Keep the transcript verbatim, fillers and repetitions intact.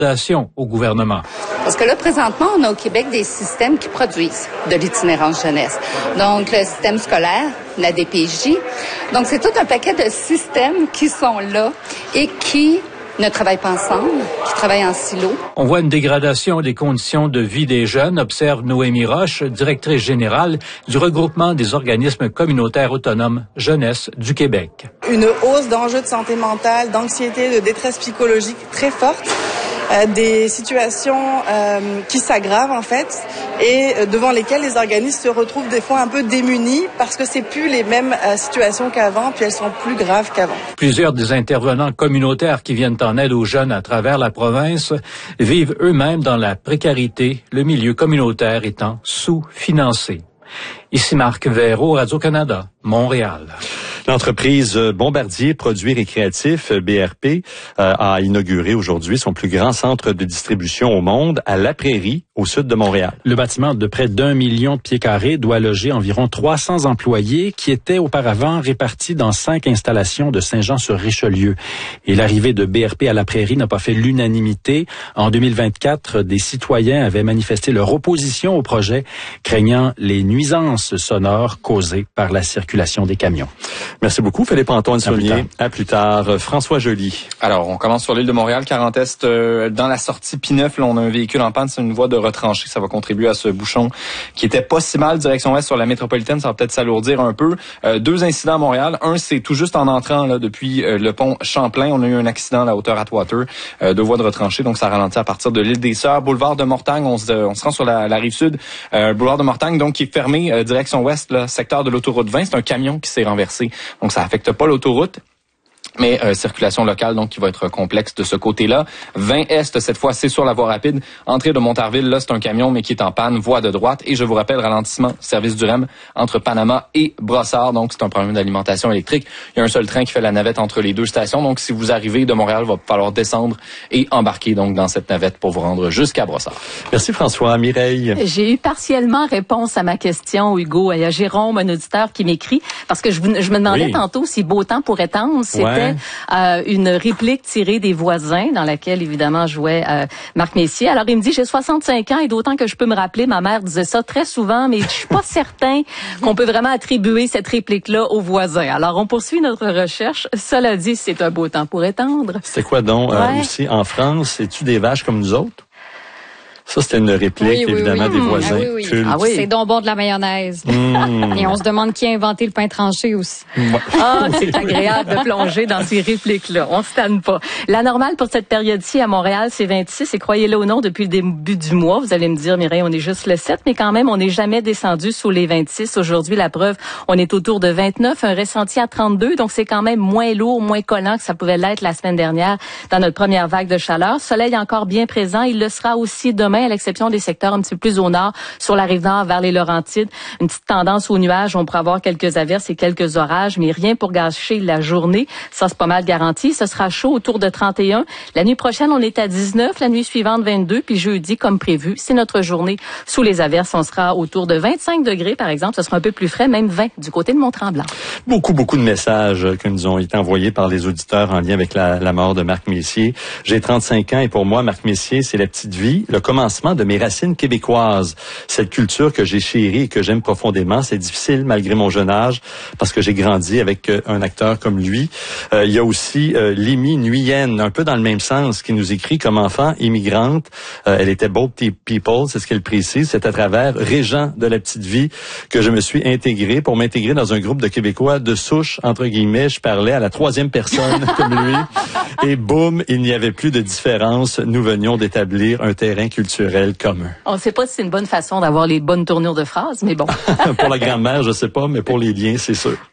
au gouvernement. Parce que là, présentement, on a au Québec des systèmes qui produisent de l'itinérance jeunesse. Donc, le système scolaire, la D P J. Donc, c'est tout un paquet de systèmes qui sont là et qui ne travaillent pas ensemble, qui travaillent en silo. On voit une dégradation des conditions de vie des jeunes, observe Noémie Roche, directrice générale du regroupement des organismes communautaires autonomes Jeunesse du Québec. Une hausse d'enjeux de santé mentale, d'anxiété, de détresse psychologique très forte. Euh, des situations euh, qui s'aggravent en fait et euh, devant lesquelles les organismes se retrouvent des fois un peu démunis parce que c'est plus les mêmes euh, situations qu'avant puis elles sont plus graves qu'avant. Plusieurs des intervenants communautaires qui viennent en aide aux jeunes à travers la province vivent eux-mêmes dans la précarité, le milieu communautaire étant sous-financé. Ici Marc Véro, Radio-Canada, Montréal. L'entreprise Bombardier Produits Récréatifs, B R P, euh, a inauguré aujourd'hui son plus grand centre de distribution au monde à La Prairie, au sud de Montréal. Le bâtiment de près d'un million de pieds carrés doit loger environ trois cents employés qui étaient auparavant répartis dans cinq installations de Saint-Jean-sur-Richelieu. Et l'arrivée de B R P à La Prairie n'a pas fait l'unanimité. En deux mille vingt-quatre, des citoyens avaient manifesté leur opposition au projet, craignant les nuisances sonores causées par la circulation des camions. Merci beaucoup, Philippe-Antoine Saunier. À plus tard. François Joly. Alors, on commence sur l'île de Montréal, quarante Est. Euh, dans la sortie P neuf, là, on a un véhicule en panne. C'est une voie de retranchée. Ça va contribuer à ce bouchon qui était pas si mal direction ouest sur la métropolitaine. Ça va peut-être s'alourdir un peu. Euh, deux incidents à Montréal. Un, c'est tout juste en entrant là depuis euh, le pont Champlain. On a eu un accident à la hauteur Atwater. Euh, deux voies de retranchée. Donc, ça ralentit à partir de l'île des Sœurs. Boulevard de Mortagne, on se, on se rend sur la, la rive sud. Euh, boulevard de Mortagne, donc, qui est fermé euh, direction ouest, là, secteur de l'autoroute vingt. C'est un camion qui s'est renversé. Donc, ça affecte pas l'autoroute. Mais euh, circulation locale, donc, qui va être complexe de ce côté-là. vingt Est, cette fois, c'est sur la voie rapide. Entrée de Montarville, là, c'est un camion, mais qui est en panne, voie de droite. Et je vous rappelle, ralentissement, service du R E M entre Panama et Brossard. Donc, c'est un problème d'alimentation électrique. Il y a un seul train qui fait la navette entre les deux stations. Donc, si vous arrivez de Montréal, il va falloir descendre et embarquer, donc, dans cette navette pour vous rendre jusqu'à Brossard. Merci, François. Mireille. J'ai eu partiellement réponse à ma question, Hugo. Il y a Jérôme, un auditeur, qui m'écrit, parce que je, je me demandais oui. tantôt si Beau temps pour étendre, c'était ouais. Euh, une réplique tirée des Voisins, dans laquelle, évidemment, jouait euh, Marc Messier. Alors, il me dit, j'ai soixante-cinq ans, et d'autant que je peux me rappeler, ma mère disait ça très souvent, mais je suis pas certain qu'on peut vraiment attribuer cette réplique-là aux Voisins. Alors, on poursuit notre recherche. Cela dit, c'est un beau temps pour étendre. C'était quoi donc, ouais. euh, aussi, en France, es-tu des vaches comme nous autres? Ça, c'était une réplique, oui, oui, évidemment, oui. des Voisins. Ah oui, oui. Ah oui. C'est donc bon de la mayonnaise. Mmh. Et on se demande qui a inventé le pain tranché aussi. Ah, c'est agréable de plonger dans ces répliques-là. On se tanne pas. La normale pour cette période-ci à Montréal, c'est vingt-six. Et croyez-le ou non, depuis le début du mois, vous allez me dire, Mireille, on est juste le sept, mais quand même, on n'est jamais descendu sous les vingt-six. Aujourd'hui, la preuve, on est autour de vingt-neuf, un ressenti à trente-deux. Donc, c'est quand même moins lourd, moins collant que ça pouvait l'être la semaine dernière dans notre première vague de chaleur. Soleil encore bien présent. Il le sera aussi demain, à l'exception des secteurs un petit peu plus au nord, sur la rive nord vers les Laurentides. Une petite tendance aux nuages. On pourra avoir quelques averses et quelques orages, mais rien pour gâcher la journée. Ça, c'est pas mal garanti. Ce sera chaud autour de trente et un. La nuit prochaine, on est à dix-neuf. La nuit suivante, vingt-deux. Puis jeudi, comme prévu, c'est notre journée sous les averses. On sera autour de vingt-cinq degrés, par exemple. Ce sera un peu plus frais, même vingt du côté de Mont-Tremblant. Beaucoup, beaucoup de messages qui nous ont été envoyés par les auditeurs en lien avec la, la mort de Marc Messier. J'ai trente-cinq ans et pour moi, Marc Messier, c'est la petite vie, le commencement de mes racines québécoises. Cette culture que j'ai chérie et que j'aime profondément, c'est difficile malgré mon jeune âge parce que j'ai grandi avec euh, un acteur comme lui. Euh, il y a aussi euh, Lémi Nuyen, un peu dans le même sens, qui nous écrit comme enfant immigrante. Euh, elle était Boat People, c'est ce qu'elle précise. C'est à travers Régent de la petite vie que je me suis intégré pour m'intégrer dans un groupe de Québécois de souche, entre guillemets. Je parlais à la troisième personne comme lui. Et boum, il n'y avait plus de différence. Nous venions d'établir un terrain culturel commun. On ne sait pas si c'est une bonne façon d'avoir les bonnes tournures de phrases, mais bon. Pour la grand-mère, je sais pas, mais pour les liens, c'est sûr.